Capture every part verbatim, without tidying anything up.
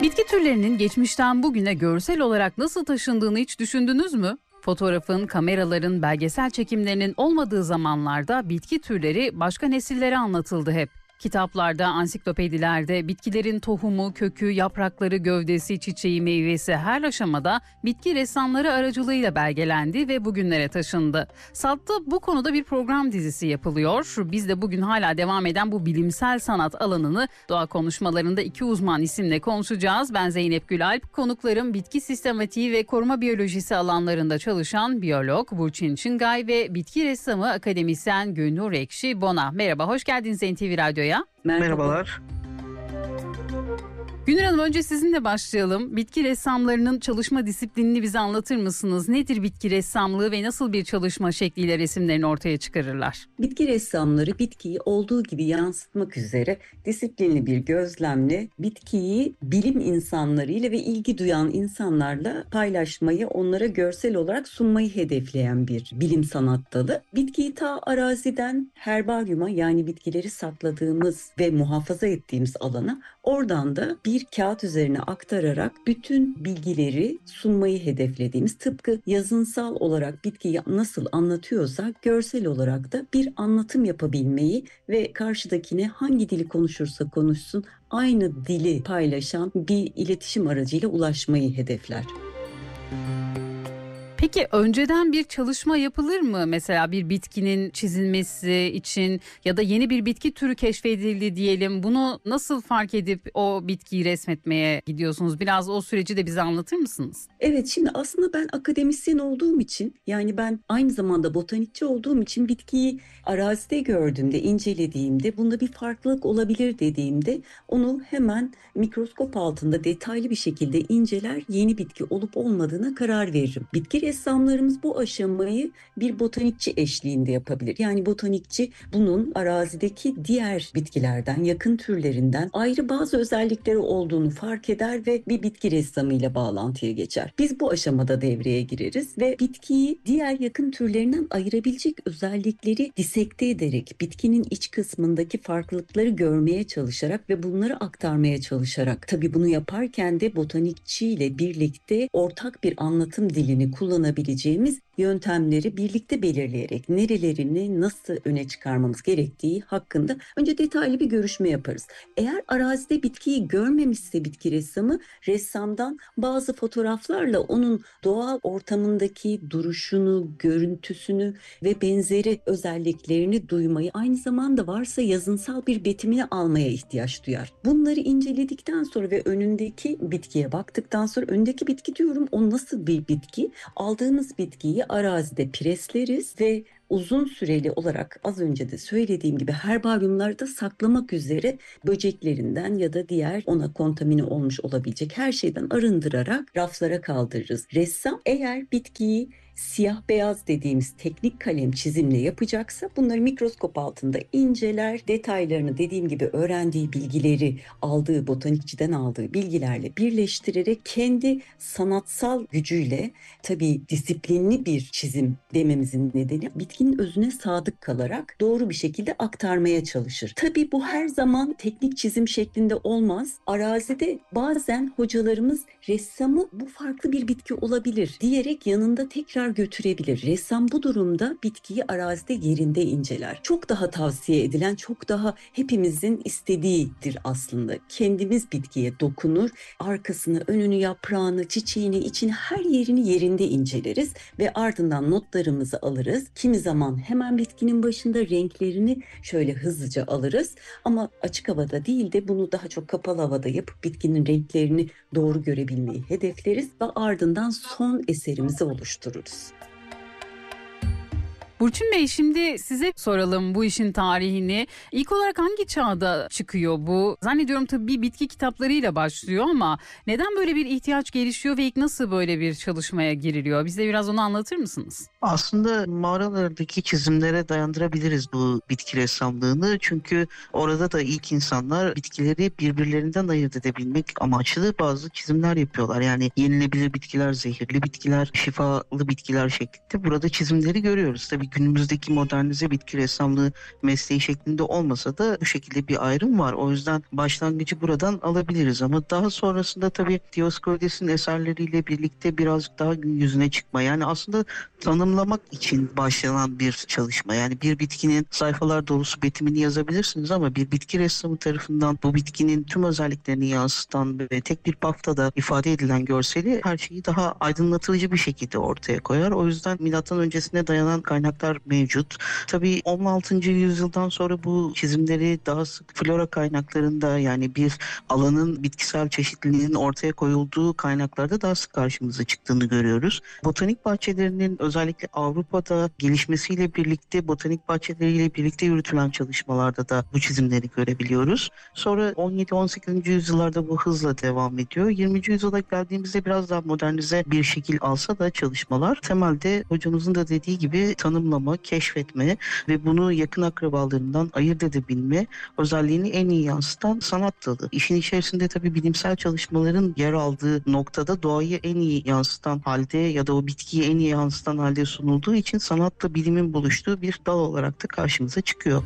Bitki türlerinin geçmişten bugüne görsel olarak nasıl taşındığını hiç düşündünüz mü? Fotoğrafın, kameraların, belgesel çekimlerinin olmadığı zamanlarda bitki türleri başka nesillere anlatıldı hep. Kitaplarda, ansiklopedilerde bitkilerin tohumu, kökü, yaprakları, gövdesi, çiçeği, meyvesi her aşamada bitki ressamları aracılığıyla belgelendi ve bugünlere taşındı. Salt'ta bu konuda bir program dizisi yapılıyor. Biz de bugün hala devam eden bu bilimsel sanat alanını Doğa Konuşmalarında iki uzman isimle konuşacağız. Ben Zeynep Gülalp, konuklarım bitki sistematiği ve koruma biyolojisi alanlarında çalışan biyolog Burçin Çıngay ve bitki ressamı akademisyen Gülnur Ekşi Bona. Merhaba, hoş geldiniz N T V Radyo'ya. Merhaba. Merhabalar. Gülnur Hanım, önce sizinle başlayalım. Bitki ressamlarının çalışma disiplinini bize anlatır mısınız? Nedir bitki ressamlığı ve nasıl bir çalışma şekliyle resimlerini ortaya çıkarırlar? Bitki ressamları bitkiyi olduğu gibi yansıtmak üzere disiplinli bir gözlemle bitkiyi bilim insanlarıyla ve ilgi duyan insanlarla paylaşmayı, onlara görsel olarak sunmayı hedefleyen bir bilim sanat dalı. Bitkiyi ta araziden herbaryuma, yani bitkileri sakladığımız ve muhafaza ettiğimiz alana, oradan da bir kağıt üzerine aktararak bütün bilgileri sunmayı hedeflediğimiz, tıpkı yazınsal olarak bitkiyi nasıl anlatıyorsak görsel olarak da bir anlatım yapabilmeyi ve karşıdakine hangi dili konuşursa konuşsun aynı dili paylaşan bir iletişim aracıyla ulaşmayı hedefler. Peki önceden bir çalışma yapılır mı? Mesela bir bitkinin çizilmesi için ya da yeni bir bitki türü keşfedildi diyelim. Bunu nasıl fark edip o bitkiyi resmetmeye gidiyorsunuz? Biraz o süreci de bize anlatır mısınız? Evet, şimdi aslında ben akademisyen olduğum için, yani ben aynı zamanda botanikçi olduğum için bitkiyi arazide gördüğümde, incelediğimde, bunda bir farklılık olabilir dediğimde onu hemen mikroskop altında detaylı bir şekilde inceler, yeni bitki olup olmadığına karar veririm. Bitki ressamlarımız bu aşamayı bir botanikçi eşliğinde yapabilir. Yani botanikçi bunun arazideki diğer bitkilerden, yakın türlerinden ayrı bazı özellikleri olduğunu fark eder ve bir bitki ressamıyla bağlantıya geçer. Biz bu aşamada devreye gireriz ve bitkiyi diğer yakın türlerinden ayırabilecek özellikleri disekte ederek, bitkinin iç kısmındaki farklılıkları görmeye çalışarak ve bunları aktarmaya çalışarak, tabii bunu yaparken de botanikçiyle birlikte ortak bir anlatım dilini kullanabileceğimiz yöntemleri birlikte belirleyerek nerelerini nasıl öne çıkarmamız gerektiği hakkında önce detaylı bir görüşme yaparız. Eğer arazide bitkiyi görmemişse bitki ressamı, ressamdan bazı fotoğraflarla onun doğal ortamındaki duruşunu, görüntüsünü ve benzeri özelliklerini duymayı, aynı zamanda varsa yazınsal bir betimini almaya ihtiyaç duyar. Bunları inceledikten sonra ve önündeki bitkiye baktıktan sonra, öndeki bitki diyorum, o nasıl bir bitki? Aldığımız bitkiyi arazide presleriz ve uzun süreli olarak, az önce de söylediğim gibi, herbaryumlarda saklamak üzere böceklerinden ya da diğer ona kontamine olmuş olabilecek her şeyden arındırarak raflara kaldırırız. Ressam eğer bitkiyi siyah beyaz dediğimiz teknik kalem çizimle yapacaksa bunları mikroskop altında inceler, detaylarını dediğim gibi öğrendiği bilgileri, aldığı botanikçiden aldığı bilgilerle birleştirerek kendi sanatsal gücüyle, tabii disiplinli bir çizim dememizin nedeni, bitkinin özüne sadık kalarak doğru bir şekilde aktarmaya çalışır. Tabii bu her zaman teknik çizim şeklinde olmaz. Arazide bazen hocalarımız ressamı bu farklı bir bitki olabilir diyerek yanında tekrar götürebilir. Ressam bu durumda bitkiyi arazide yerinde inceler. Çok daha tavsiye edilen, çok daha hepimizin istediğidir aslında. Kendimiz bitkiye dokunur, arkasını, önünü, yaprağını, çiçeğini, içini, her yerini yerinde inceleriz ve ardından notlarımızı alırız. Kimi zaman hemen bitkinin başında renklerini şöyle hızlıca alırız ama açık havada değil de bunu daha çok kapalı havada yapıp bitkinin renklerini doğru görebilmeyi hedefleriz ve ardından son eserimizi oluştururuz. Burçin Bey, şimdi size soralım bu işin tarihini. İlk olarak hangi çağda çıkıyor bu? Zannediyorum tabii bitki kitaplarıyla başlıyor ama neden böyle bir ihtiyaç gelişiyor ve ilk nasıl böyle bir çalışmaya giriliyor? Bize biraz onu anlatır mısınız? Aslında mağaralardaki çizimlere dayandırabiliriz bu bitki ressamlığını. Çünkü orada da ilk insanlar bitkileri birbirlerinden ayırt edebilmek amaçlı bazı çizimler yapıyorlar. Yani yenilebilir bitkiler, zehirli bitkiler, şifalı bitkiler şeklinde burada çizimleri görüyoruz. Tabii günümüzdeki modernize bitki ressamlığı mesleği şeklinde olmasa da bu şekilde bir ayrım var. O yüzden başlangıcı buradan alabiliriz ama daha sonrasında tabii Dioscorides'in eserleriyle birlikte birazcık daha gün yüzüne çıkma. Yani aslında tanımlamak için başlanan bir çalışma. Yani bir bitkinin sayfalar dolusu betimini yazabilirsiniz ama bir bitki ressamı tarafından bu bitkinin tüm özelliklerini yansıtan ve tek bir paftada ifade edilen görseli her şeyi daha aydınlatıcı bir şekilde ortaya koyar. O yüzden milattan öncesine dayanan kaynaklar mevcut. Tabii on altıncı yüzyıldan sonra bu çizimleri daha sık flora kaynaklarında, yani bir alanın bitkisel çeşitliliğinin ortaya koyulduğu kaynaklarda daha sık karşımıza çıktığını görüyoruz. Botanik bahçelerinin özellikle Avrupa'da gelişmesiyle birlikte botanik bahçeleriyle birlikte yürütülen çalışmalarda da bu çizimleri görebiliyoruz. Sonra on yedi on sekizinci yüzyıllarda bu hızla devam ediyor. yirminci yüzyıla geldiğimizde biraz daha modernize bir şekil alsa da çalışmalar temelde hocamızın da dediği gibi tanımlama, keşfetme ve bunu yakın akrabalarından ayırt edebilme özelliğini en iyi yansıtan sanat dalı. İşin içerisinde tabii bilimsel çalışmaların yer aldığı noktada doğayı en iyi yansıtan halde ya da o bitkiyi en iyi yansıtan halde sunulduğu için sanatla bilimin buluştuğu bir dal olarak da karşımıza çıkıyor.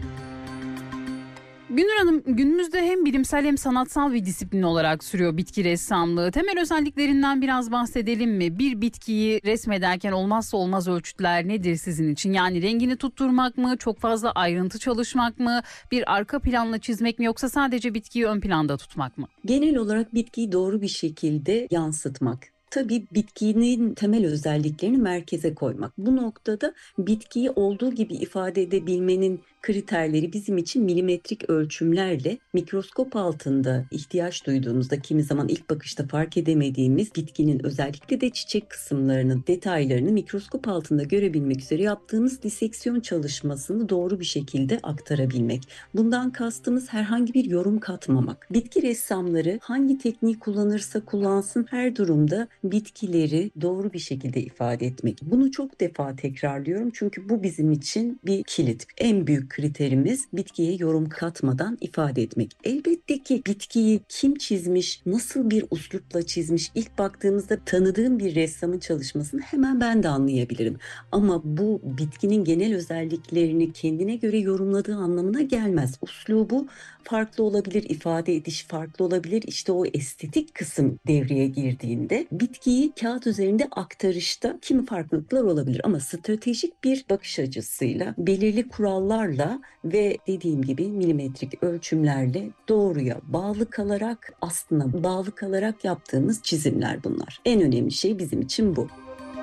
Gündür Hanım, günümüzde hem bilimsel hem sanatsal bir disiplin olarak sürüyor bitki ressamlığı. Temel özelliklerinden biraz bahsedelim mi? Bir bitkiyi resmederken olmazsa olmaz ölçütler nedir sizin için? Yani rengini tutturmak mı, çok fazla ayrıntı çalışmak mı, bir arka planla çizmek mi, yoksa sadece bitkiyi ön planda tutmak mı? Genel olarak bitkiyi doğru bir şekilde yansıtmak. Tabii bitkinin temel özelliklerini merkeze koymak. Bu noktada bitkiyi olduğu gibi ifade edebilmenin kriterleri bizim için milimetrik ölçümlerle mikroskop altında ihtiyaç duyduğumuzda kimi zaman ilk bakışta fark edemediğimiz bitkinin özellikle de çiçek kısımlarının detaylarını mikroskop altında görebilmek üzere yaptığımız diseksiyon çalışmasını doğru bir şekilde aktarabilmek. Bundan kastımız herhangi bir yorum katmamak. Bitki ressamları hangi tekniği kullanırsa kullansın her durumda bitkileri doğru bir şekilde ifade etmek. Bunu çok defa tekrarlıyorum çünkü bu bizim için bir kilit. En büyük kriterimiz bitkiye yorum katmadan ifade etmek. Elbette ki bitkiyi kim çizmiş, nasıl bir üslupla çizmiş, ilk baktığımızda tanıdığım bir ressamın çalışmasını hemen ben de anlayabilirim. Ama bu bitkinin genel özelliklerini kendine göre yorumladığı anlamına gelmez. Üslubu farklı olabilir, ifade ediş farklı olabilir. İşte o estetik kısım devreye girdiğinde bitkiyi kağıt üzerinde aktarışta kimi farklılıklar olabilir ama stratejik bir bakış açısıyla, belirli kurallarla ve dediğim gibi milimetrik ölçümlerle doğruya bağlı kalarak, aslına bağlı kalarak yaptığımız çizimler bunlar. En önemli şey bizim için bu.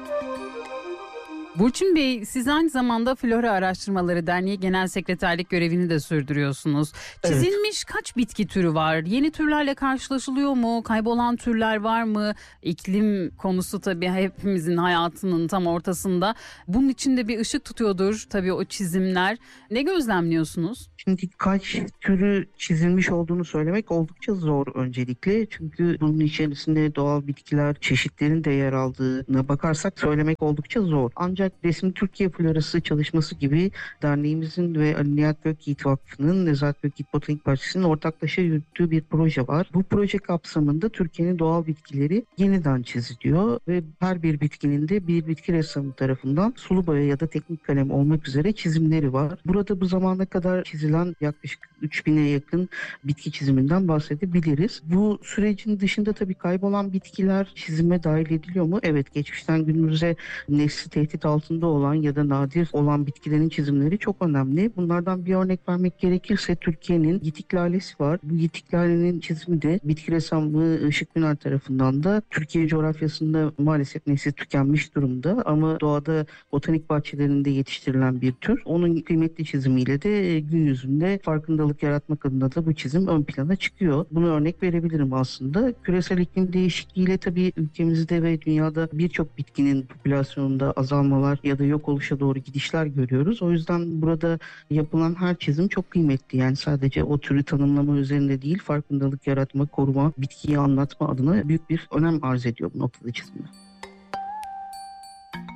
Burçin Bey, siz aynı zamanda Flora Araştırmaları Derneği Genel Sekreterlik görevini de sürdürüyorsunuz. Çizilmiş evet. Kaç bitki türü var? Yeni türlerle karşılaşılıyor mu? Kaybolan türler var mı? İklim konusu tabii hepimizin hayatının tam ortasında. Bunun içinde bir ışık tutuyordur tabii o çizimler. Ne gözlemliyorsunuz? Şimdi kaç türü çizilmiş olduğunu söylemek oldukça zor öncelikle. Çünkü bunun içerisinde doğal bitkiler, çeşitlerin de yer aldığına bakarsak söylemek oldukça zor. Ancak Resim Türkiye Florası çalışması gibi derneğimizin ve Ali Nihat Gökyiğit Vakfı'nın Nezahat Gökyiğit Botanik Bahçesi'nin ortaklaşa yürüttüğü bir proje var. Bu proje kapsamında Türkiye'nin doğal bitkileri yeniden çiziliyor ve her bir bitkinin de bir bitki ressamı tarafından sulu boya ya da teknik kalem olmak üzere çizimleri var. Burada bu zamana kadar çizilen yaklaşık üç bine yakın bitki çiziminden bahsedebiliriz. Bu sürecin dışında tabii kaybolan bitkiler çizime dahil ediliyor mu? Evet, geçmişten günümüze nesli tehdit altında olan ya da nadir olan bitkilerin çizimleri çok önemli. Bunlardan bir örnek vermek gerekirse Türkiye'nin yitik lalesi var. Bu yitik lalenin çizimi de bitki ressamlığı Işık Güner tarafından da Türkiye coğrafyasında maalesef nesli tükenmiş durumda ama doğada botanik bahçelerinde yetiştirilen bir tür. Onun kıymetli çizimiyle de gün yüzünde farkındalık yaratmak adına da bu çizim ön plana çıkıyor. Bunu örnek verebilirim aslında. Küresel iklim değişikliğiyle tabii ülkemizde ve dünyada birçok bitkinin popülasyonunda azalmalar ya da yok oluşa doğru gidişler görüyoruz. O yüzden burada yapılan her çizim çok kıymetli. Yani sadece o türü tanımlama üzerinde değil, farkındalık yaratma, koruma, bitkiyi anlatma adına büyük bir önem arz ediyor bu noktada çizimler.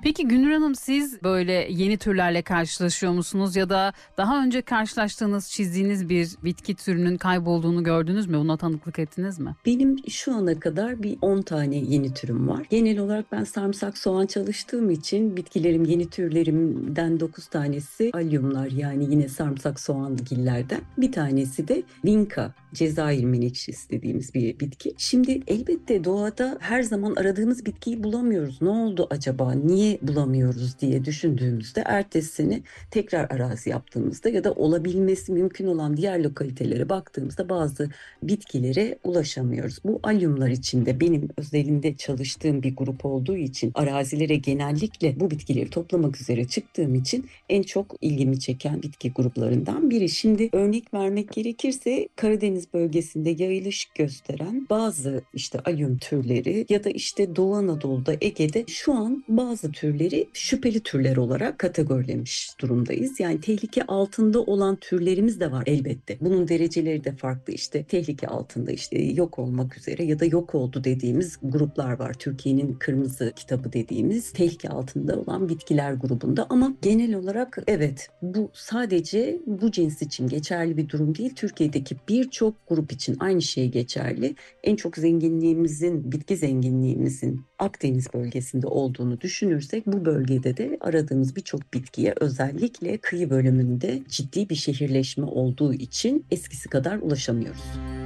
Peki Gündür Hanım, siz böyle yeni türlerle karşılaşıyor musunuz ya da daha önce karşılaştığınız, çizdiğiniz bir bitki türünün kaybolduğunu gördünüz mü? Buna tanıklık ettiniz mi? Benim şu ana kadar bir on tane yeni türüm var. Genel olarak ben sarımsak soğan çalıştığım için bitkilerim, yeni türlerimden dokuz tanesi alyumlar, yani yine sarımsak soğangillerden. Bir tanesi de vinca, Cezayir menekşesi dediğimiz bir bitki. Şimdi elbette doğada her zaman aradığımız bitkiyi bulamıyoruz. Ne oldu acaba? Niye bulamıyoruz diye düşündüğümüzde ertesi sene tekrar arazi yaptığımızda ya da olabilmesi mümkün olan diğer lokalitelere baktığımızda bazı bitkilere ulaşamıyoruz. Bu alyumlar içinde benim özelinde çalıştığım bir grup olduğu için arazilere genellikle bu bitkileri toplamak üzere çıktığım için en çok ilgimi çeken bitki gruplarından biri. Şimdi örnek vermek gerekirse Karadeniz bölgesinde yayılış gösteren bazı işte alyum türleri ya da işte Doğu Anadolu'da, Ege'de şu an bazı türleri şüpheli türler olarak kategorilemiş durumdayız. Yani tehlike altında olan türlerimiz de var elbette. Bunun dereceleri de farklı, işte tehlike altında, işte yok olmak üzere ya da yok oldu dediğimiz gruplar var. Türkiye'nin kırmızı kitabı dediğimiz tehlike altında olan bitkiler grubunda, ama genel olarak evet, bu sadece bu cins için geçerli bir durum değil. Türkiye'deki birçok grup için aynı şey geçerli. En çok zenginliğimizin, bitki zenginliğimizin Akdeniz bölgesinde olduğunu düşünürsek bu bölgede de aradığımız birçok bitkiye, özellikle kıyı bölümünde ciddi bir şehirleşme olduğu için eskisi kadar ulaşamıyoruz.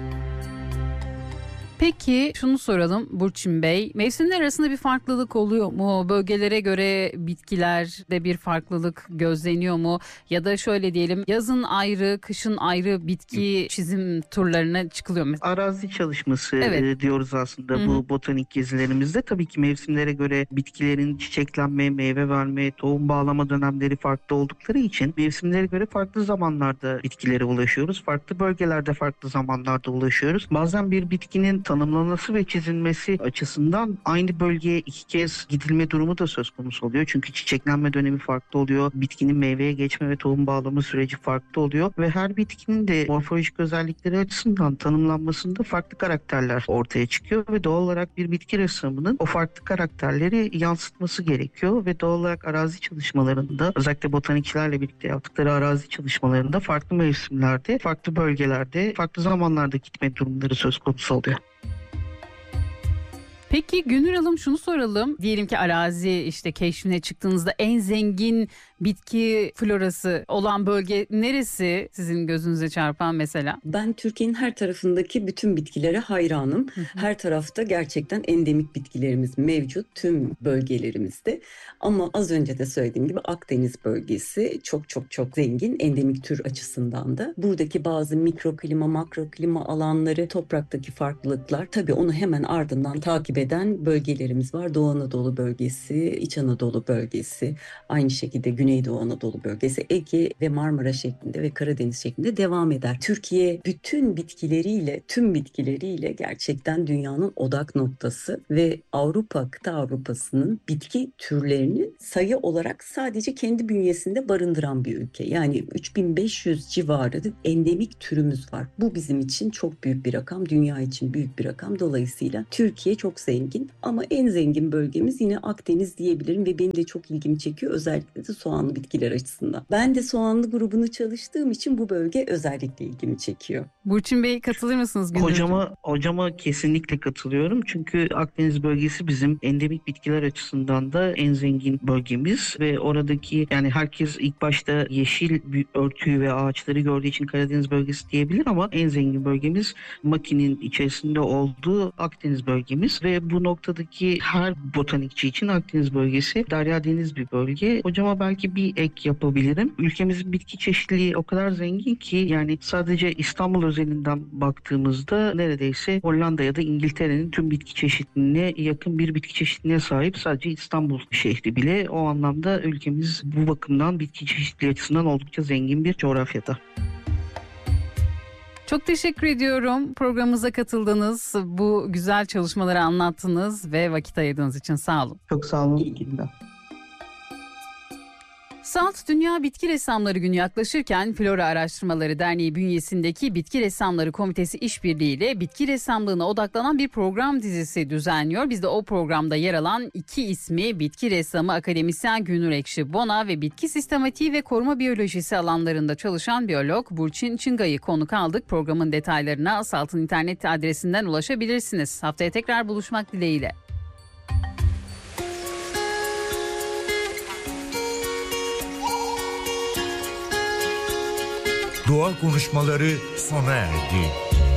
Peki şunu soralım Burçin Bey, mevsimler arasında bir farklılık oluyor mu? Bölgelere göre bitkilerde bir farklılık gözleniyor mu? Ya da şöyle diyelim, yazın ayrı, kışın ayrı bitki çizim turlarına çıkılıyor mu? Arazi çalışması Evet. e, diyoruz aslında Hı hı. bu botanik gezilerimizde. Tabii ki mevsimlere göre bitkilerin çiçeklenme, meyve verme, tohum bağlama dönemleri farklı oldukları için mevsimlere göre farklı zamanlarda bitkilere ulaşıyoruz. Farklı bölgelerde farklı zamanlarda ulaşıyoruz. Bazen bir bitkinin tanımlanması ve çizilmesi açısından aynı bölgeye iki kez gidilme durumu da söz konusu oluyor. Çünkü çiçeklenme dönemi farklı oluyor. Bitkinin meyveye geçme ve tohum bağlama süreci farklı oluyor ve her bitkinin de morfolojik özellikleri açısından tanımlanmasında farklı karakterler ortaya çıkıyor ve doğal olarak bir bitki ressamının o farklı karakterleri yansıtması gerekiyor ve doğal olarak arazi çalışmalarında, özellikle botanikçilerle birlikte yaptıkları arazi çalışmalarında farklı mevsimlerde, farklı bölgelerde, farklı zamanlarda gitme durumları söz konusu oluyor. Peki Gündür Hanım, şunu soralım. Diyelim ki arazi işte keşfine çıktığınızda en zengin bitki florası olan bölge neresi sizin gözünüze çarpan mesela? Ben Türkiye'nin her tarafındaki bütün bitkilere hayranım. Hı hı. Her tarafta gerçekten endemik bitkilerimiz mevcut tüm bölgelerimizde. Ama az önce de söylediğim gibi Akdeniz bölgesi çok çok çok zengin endemik tür açısından da. Buradaki bazı mikroklima, makroklima alanları, topraktaki farklılıklar, tabii onu hemen ardından takip eden bölgelerimiz var. Doğu Anadolu bölgesi, İç Anadolu bölgesi, aynı şekilde Güneydoğu Anadolu bölgesi, Ege ve Marmara şeklinde ve Karadeniz şeklinde devam eder. Türkiye bütün bitkileriyle, tüm bitkileriyle gerçekten dünyanın odak noktası ve Avrupa, kıta Avrupa'sının bitki türlerini sayı olarak sadece kendi bünyesinde barındıran bir ülke. Yani üç bin beş yüz civarı endemik türümüz var. Bu bizim için çok büyük bir rakam, dünya için büyük bir rakam. Dolayısıyla Türkiye çok zengin, ama en zengin bölgemiz yine Akdeniz diyebilirim ve benim de çok ilgimi çekiyor, özellikle de soğanlı bitkiler açısından. Ben de soğanlı grubunu çalıştığım için bu bölge özellikle ilgimi çekiyor. Burçin Bey, katılır mısınız Gündür? Hocama, hocama kesinlikle katılıyorum. Çünkü Akdeniz bölgesi bizim endemik bitkiler açısından da en zengin bölgemiz ve oradaki, yani herkes ilk başta yeşil bir örtüyü ve ağaçları gördüğü için Karadeniz bölgesi diyebilir ama en zengin bölgemiz Maki'nin içerisinde olduğu Akdeniz bölgemiz ve bu noktadaki her botanikçi için Akdeniz bölgesi derya deniz bir bölge. Hocama belki bir ek yapabilirim. Ülkemizin bitki çeşitliliği o kadar zengin ki, yani sadece İstanbul özelinden baktığımızda neredeyse Hollanda ya da İngiltere'nin tüm bitki çeşitliliğine yakın bir bitki çeşitliliğine sahip sadece İstanbul şehri bile. O anlamda ülkemiz bu bakımdan bitki çeşitliliği açısından oldukça zengin bir coğrafyada. Çok teşekkür ediyorum. Programımıza katıldınız. Bu güzel çalışmaları anlattınız ve vakit ayırdığınız için sağ olun. Çok sağ olun. İyi günler. SALT Dünya Bitki Ressamları Günü yaklaşırken Flora Araştırmaları Derneği bünyesindeki Bitki Ressamları Komitesi işbirliğiyle bitki ressamlığına odaklanan bir program dizisi düzenliyor. Biz de o programda yer alan iki ismi bitki ressamı akademisyen Gülnur Ekşi-Bona ve bitki sistematiği ve koruma biyolojisi alanlarında çalışan biyolog Burçin Çıngay'ı konuk aldık. Programın detaylarına SALT'ın internet adresinden ulaşabilirsiniz. Haftaya tekrar buluşmak dileğiyle. Doğa Konuşmaları sona erdi.